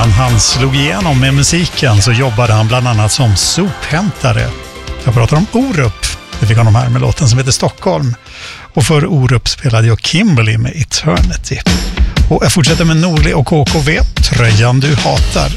innan han slog igenom med musiken så jobbade han bland annat som sophämtare. Jag pratar om Orup. Det fick honom här med låten som heter Stockholm. Och för Orup spelade jag Kimberly med Eternity. Och jag fortsätter med Norli och KKV, Tröjan du hatar.